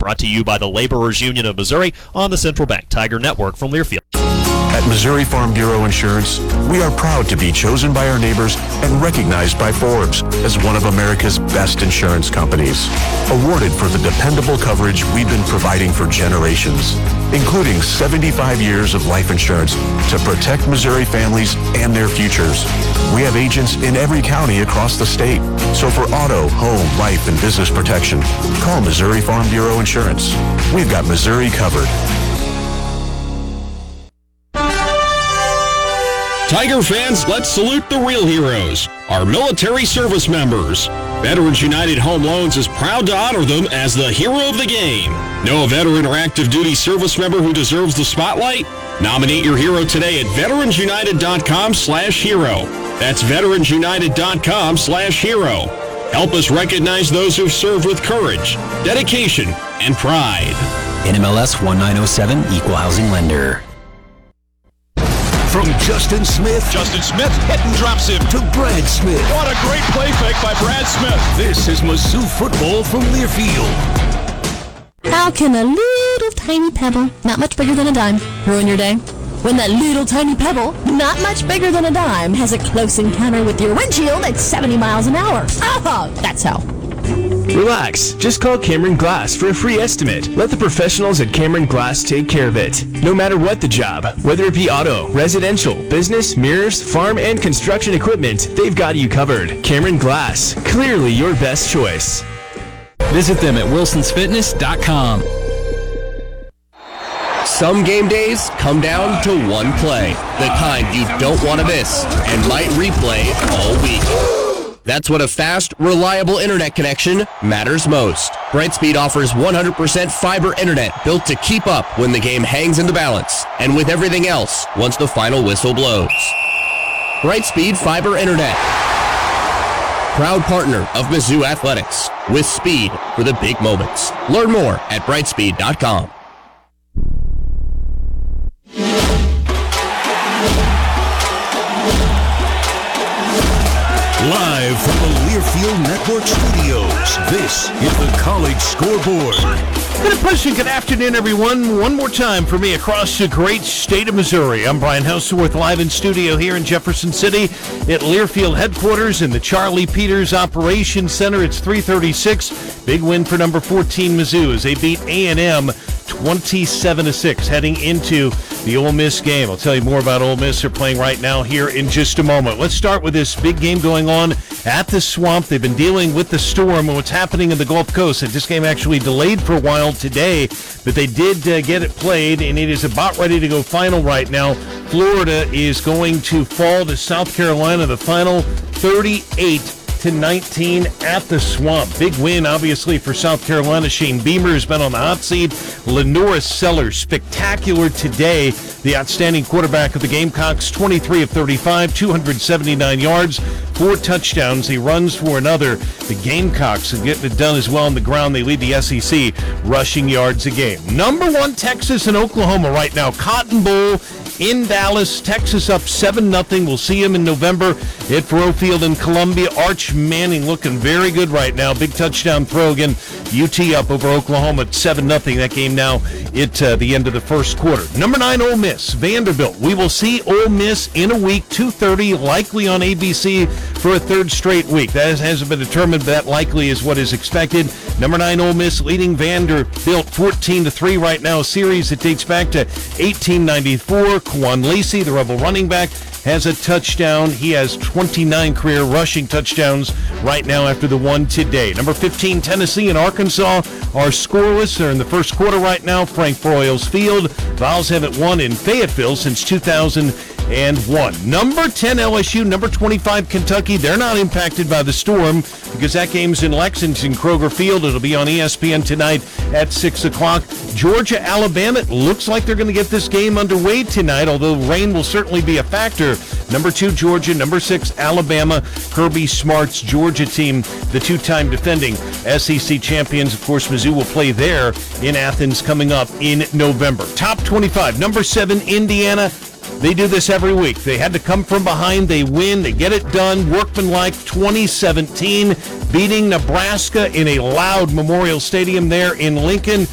Brought to you by the Laborers Union of Missouri on the Central Bank Tiger Network from Learfield. At Missouri Farm Bureau Insurance, we are proud to be chosen by our neighbors and recognized by Forbes as one of America's best insurance companies. Awarded for the dependable coverage we've been providing for generations, including 75 years of life insurance to protect Missouri families and their futures. We have agents in every county across the state. So for auto, home, life, and business protection, call Missouri Farm Bureau Insurance. We've got Missouri covered. Tiger fans, let's salute the real heroes, our military service members. Veterans United Home Loans is proud to honor them as the hero of the game. Know a veteran or active duty service member who deserves the spotlight? Nominate your hero today at veteransunited.com/hero. That's veteransunited.com/hero. Help us recognize those who've served with courage, dedication, and pride. NMLS 1907, Equal Housing Lender. From Justin Smith hit and drops him to Brad Smith. What a great play fake by Brad Smith. This is Mizzou football from Learfield. How can a little tiny pebble, not much bigger than a dime, ruin your day? When that little tiny pebble, not much bigger than a dime, has a close encounter with your windshield at 70 miles an hour. Oh, that's how. Relax. Just call Cameron Glass for a free estimate. Let the professionals at Cameron Glass take care of it. No matter what the job, whether it be auto, residential, business, mirrors, farm, and construction equipment, they've got you covered. Cameron Glass. Clearly your best choice. Visit them at wilsonsfitness.com. Some game days come down to one play, the kind you don't want to miss and might replay all week. That's what a fast, reliable internet connection matters most. Brightspeed offers 100% fiber internet built to keep up when the game hangs in the balance and with everything else once the final whistle blows. Brightspeed Fiber Internet. Proud partner of Mizzou Athletics with speed for the big moments. Learn more at brightspeed.com. Live from the Learfield Network Studios, this is the College Scoreboard. Good afternoon, good afternoon, everyone. One more time for me across the great state of Missouri. I'm Brian Houseworth, live in studio here in Jefferson City at Learfield headquarters in the Charlie Peters Operations Center. It's 3:36. Big win for number 14 Mizzou as they beat A&M 27-6 heading into the Ole Miss game. I'll tell you more about Ole Miss. They're playing right now here in just a moment. Let's start with this big game going on at the Swamp. They've been dealing with the storm and what's happening in the Gulf Coast. And this game actually delayed for a while today, but they did get it played, and it is about ready to go final right now. Florida is going to fall to South Carolina, the final 38-19 at the Swamp. Big win, obviously, for South Carolina. Shane Beamer has been on the hot seat. Lenora Sellers, spectacular today. The outstanding quarterback of the Gamecocks, 23 of 35, 279 yards, 4 touchdowns. He runs for another. The Gamecocks are getting it done as well on the ground. They lead the SEC rushing yards a game. Number 1, Texas and Oklahoma right now. Cotton Bowl in Dallas. Texas up 7-0. We'll see him in November at Faurot Field in Columbia. Arch Manning looking very good right now. Big touchdown throw again. UT up over Oklahoma at 7-0. That game now at the end of the first quarter. Number 9, Ole Miss. Vanderbilt. We will see Ole Miss in a week, 2:30, likely on ABC for a third straight week. That hasn't been determined, but that likely is what is expected. Number 9, Ole Miss leading Vanderbilt 14-3 right now. A series that dates back to 1894. Quan Lacey, the Rebel running back, has a touchdown. He has 29 career rushing touchdowns right now after the one today. Number 15, Tennessee and Arkansas are scoreless. They're in the first quarter right now. Frank Broyles Field. Vols haven't won in Fayetteville since 2001. Number 10, LSU. Number 25, Kentucky. They're not impacted by the storm because that game's in Lexington, Kroger Field. It'll be on ESPN tonight at 6 o'clock. Georgia, Alabama. It looks like they're going to get this game underway tonight, although rain will certainly be a factor. Number 2, Georgia. Number 6, Alabama. Kirby Smart's Georgia team, the two-time defending SEC champions. Of course, Mizzou will play there in Athens coming up in November. Top 25. Number 7, Indiana. They do this every week. They had to come from behind. They win. They get it done. Workmanlike 2017, beating Nebraska in a loud Memorial Stadium there in Lincoln.